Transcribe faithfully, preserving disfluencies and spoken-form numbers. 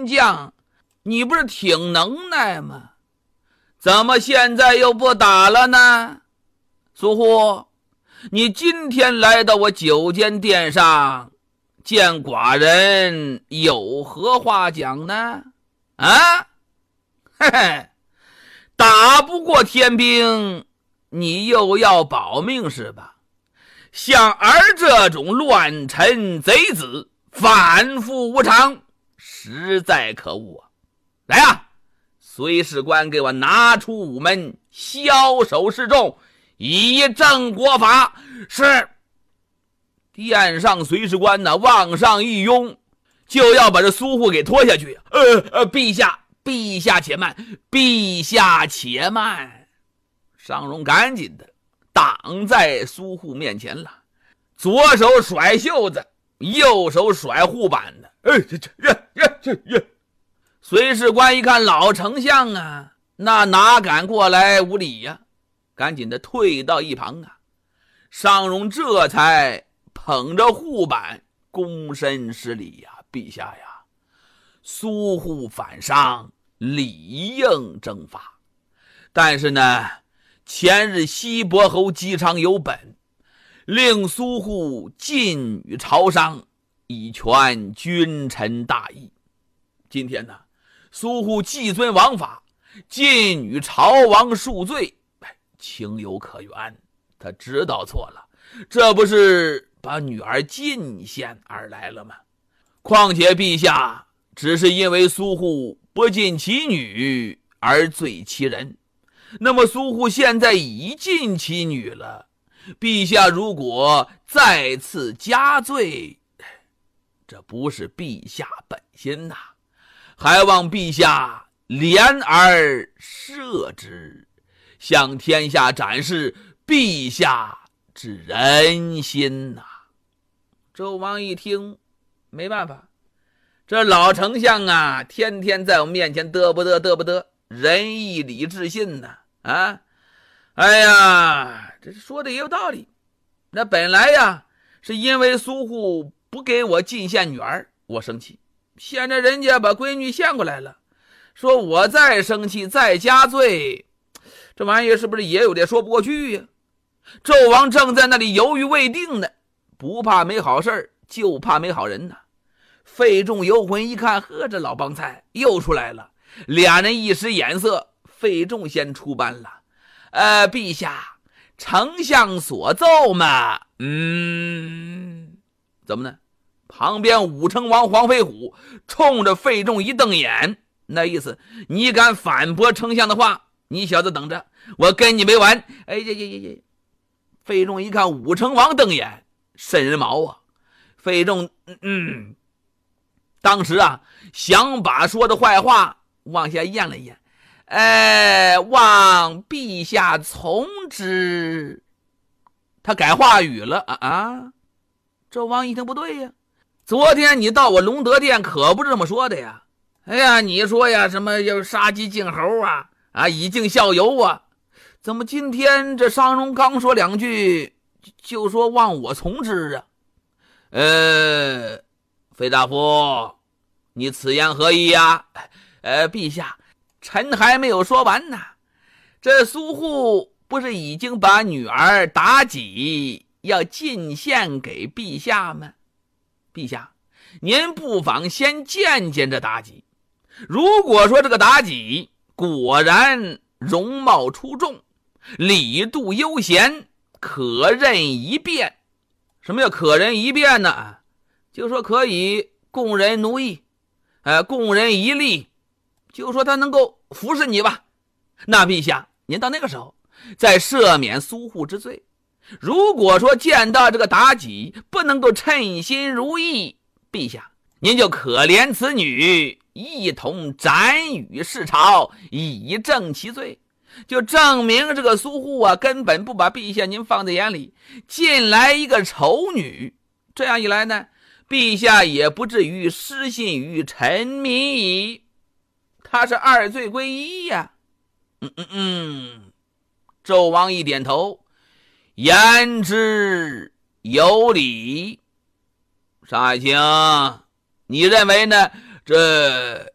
名将，你不是挺能耐吗？怎么现在又不打了呢？苏护，你今天来到我九间殿上，见寡人有何话讲呢？啊，嘿嘿，打不过天兵，你又要保命是吧？像儿这种乱臣贼子，反复无常，实在可恶啊！来啊，随侍官给我拿出午门，枭首示众，以正国法。是。殿上随侍官呢，往上一拥，就要把这苏护给拖下去。呃呃，陛下，陛下且慢，陛下且慢。尚荣赶紧的挡在苏护面前了，左手甩袖子，右手甩护板的。哎，这这这这这！随侍官一看老丞相啊，那哪敢过来无礼呀、啊？赶紧的退到一旁啊。尚荣这才捧着护板躬身施礼呀、啊，陛下呀，苏护反伤，理应正法。但是呢，前日西伯侯姬昌有本，令苏护禁语朝商，以全君臣大义。今天呢，苏护既遵王法，禁语朝王恕罪，情有可原。他知道错了，这不是把女儿进献而来了吗？况且陛下只是因为苏护不尽其女而罪其人，那么苏护现在已尽其女了，陛下如果再次加罪，这不是陛下本心呐、啊，还望陛下怜而赦之，向天下展示陛下之人心呐、啊！周王一听，没办法，这老丞相啊，天天在我面前嘚不嘚嘚不嘚，仁义礼智信呐、啊，啊，哎呀，这说的也有道理。那本来呀，是因为苏护不给我进献女儿，我生气。现在人家把闺女献过来了，说我再生气再加罪，这玩意儿是不是也有点说不过去呀？纣王正在那里犹豫未定呢，不怕没好事，就怕没好人呢。费仲游魂一看，呵，这老帮菜又出来了，俩人一使眼色，费仲先出班了。呃，陛下，丞相所奏嘛，嗯，怎么呢？旁边武成王黄飞虎冲着费仲一瞪眼，那意思，你敢反驳丞相的话，你小子等着，我跟你没完！哎呀呀呀呀！费仲一看武成王瞪眼，瘆人毛啊！费仲，嗯嗯，当时啊，想把说的坏话往下咽了咽，哎，望陛下从之。他改话语了啊啊！纣王一听不对呀，昨天你到我隆德殿可不是这么说的呀！哎呀，你说呀，什么要杀鸡儆猴啊，啊，以儆效尤啊，怎么今天这商容刚说两句，就说望我从之啊？呃，费大夫，你此言何意呀？呃，陛下，臣还没有说完呢。这苏护不是已经把女儿妲己要进献给陛下吗？陛下，您不妨先见见这妲己。如果说这个妲己果然容貌出众，礼度悠闲，可任一变。什么叫可任一变呢？就说可以供人奴役，呃，供人一力，就说他能够服侍你吧。那陛下，您到那个时候再赦免苏护之罪。如果说见到这个妲己不能够称心如意，陛下您就可怜此女，一同斩予市朝，以正其罪。就证明这个苏护啊，根本不把陛下您放在眼里，进来一个丑女，这样一来呢，陛下也不至于失信于臣民矣。他是二罪归一呀、啊。嗯嗯嗯，纣王一点头，言之有理。上爱卿，你认为呢？这